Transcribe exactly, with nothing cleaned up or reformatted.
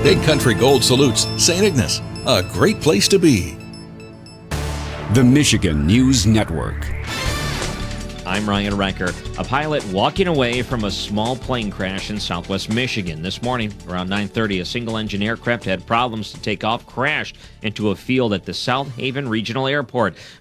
Big Country Gold salutes Saint Ignace, a great place to be. The Michigan News Network. I'm Ryan Recker. A pilot walking away from a small plane crash in southwest Michigan. This morning, around nine thirty, a single-engine aircraft had problems to take off, crashed into a field at the South Haven Regional Airport.